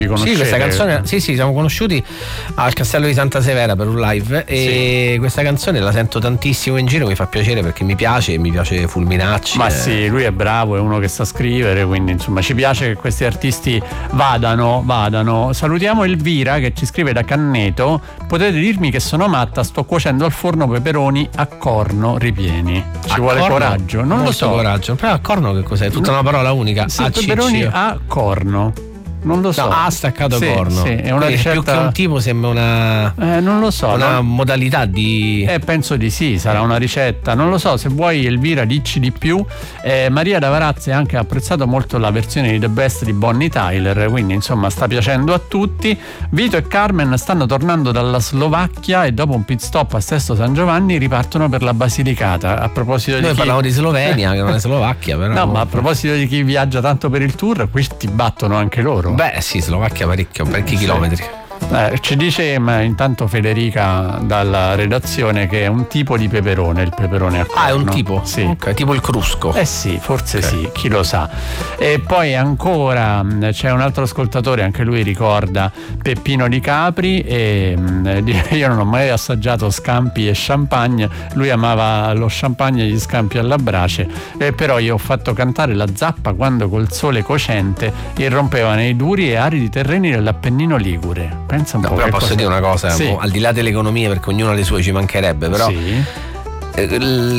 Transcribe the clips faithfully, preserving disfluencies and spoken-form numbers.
Sì, questa canzone, sì, sì, siamo conosciuti al Castello di Santa Severa per un live e sì. Questa canzone la sento tantissimo in giro, mi fa piacere perché mi piace, mi piace Fulminacci. Ma eh. sì, lui è bravo, è uno che sa scrivere, quindi insomma ci piace che questi artisti vadano, vadano. Salutiamo Elvira che ci scrive da Canneto: potete dirmi che sono matta, sto cuocendo al forno peperoni a corno ripieni. Ci a vuole corno? coraggio, non lo so. Coraggio, però a corno che cos'è? Tutta una parola unica. Sì, peperoni a corno. Non lo so. No, ha staccato sì, corno. Sì, è una Quindi ricetta... più che un tipo sembra una eh, non lo so, una no? modalità di eh penso di sì, sarà una ricetta, non lo so, se vuoi Elvira dici di più. eh, Maria da Varazze ha anche apprezzato molto la versione di The Best di Bonnie Tyler, quindi insomma sta piacendo a tutti. Vito e Carmen stanno tornando dalla Slovacchia e dopo un pit stop a Sesto San Giovanni ripartono per la Basilicata. A proposito di noi chi... parliamo di Slovenia, eh. che non è Slovacchia, però no, ma a proposito di chi viaggia tanto per il tour, qui ti battono anche loro. Beh sì, Slovacchia parecchio, parecchi sì. chilometri. Eh, ci dice ma intanto Federica dalla redazione che è un tipo di peperone, il peperone a corno. Ah, è un tipo? Sì. Okay, tipo il crusco. Eh sì, forse okay. sì, chi lo sa. E poi ancora c'è un altro ascoltatore, anche lui ricorda Peppino di Capri e io non ho mai assaggiato scampi e champagne, lui amava lo champagne e gli scampi alla brace, e però io ho fatto cantare la zappa quando col sole cocente irrompeva nei duri e aridi terreni dell'Appennino Ligure. Pensa un no, po'. però posso cosa... dire una cosa, sì. al di là delle economie, perché ognuno ha le sue, ci mancherebbe, però sì. eh,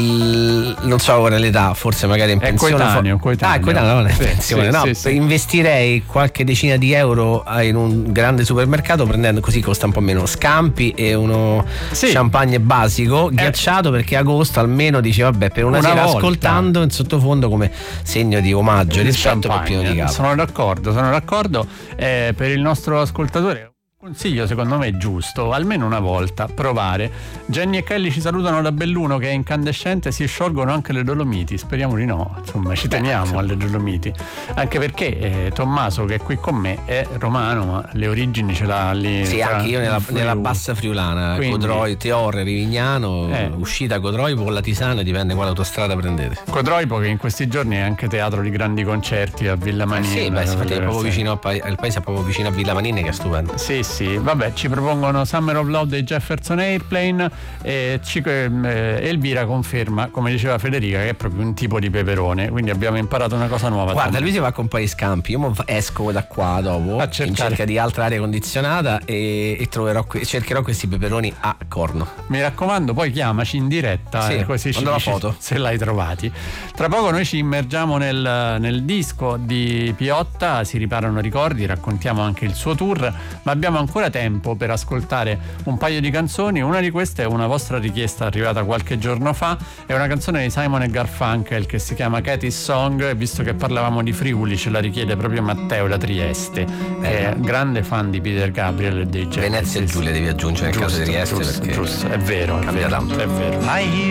l... non so qual è l'età, forse magari in è pensione coetaneo, coetaneo. ah, è coetaneo, non è sì, pensione, sì, no, sì, sì. investirei qualche decina di euro in un grande supermercato, prendendo, così costa un po' meno, scampi e uno sì. champagne basico eh. ghiacciato, perché agosto almeno dice vabbè, per una, una sera volta. Ascoltando in sottofondo come segno di omaggio il rispetto per Pino di Capri. Sono d'accordo, sono d'accordo eh, per il nostro ascoltatore. Consiglio secondo me giusto, almeno una volta, provare. Jenny e Kelly ci salutano da Belluno che è incandescente, si sciolgono anche le Dolomiti, speriamo di no, insomma ci teniamo alle Dolomiti, anche perché eh, Tommaso che è qui con me è romano ma le origini ce l'ha lì. Sì, anche io nella, nella bassa friulana, quindi, Codroi, Teorre, Rivignano, eh. uscita Codroipo con la Tisana, dipende quale autostrada prendete. Codroipo che in questi giorni è anche teatro di grandi concerti a Villa Manini. Eh sì, beh, infatti è proprio vicino a, il paese è proprio vicino a Villa Manini, che è stupendo. Sì, sì, vabbè, ci propongono Summer of Love dei Jefferson Airplane e ci, eh, Elvira conferma, come diceva Federica, che è proprio un tipo di peperone, quindi abbiamo imparato una cosa nuova. Guarda, lui si va con un paio di scampi, io esco da qua dopo in cerca di altra aria condizionata e, e troverò cercherò questi peperoni a corno. Mi raccomando, poi chiamaci in diretta, sì, eh, così ci la dici foto se l'hai trovati. Tra poco noi ci immergiamo nel, nel disco di Piotta, si riparano ricordi, raccontiamo anche il suo tour, ma abbiamo ancora tempo per ascoltare un paio di canzoni. Una di queste è una vostra richiesta arrivata qualche giorno fa, è una canzone di Simon e Garfunkel che si chiama Katie's Song, e visto che parlavamo di Friuli ce la richiede proprio Matteo da Trieste, che è grande fan di Peter Gabriel e dei Genesis. Venezia e Giulia devi aggiungere nel caso di Trieste, giusto, perché giusto, è vero, cambia è vero, tanto, è vero.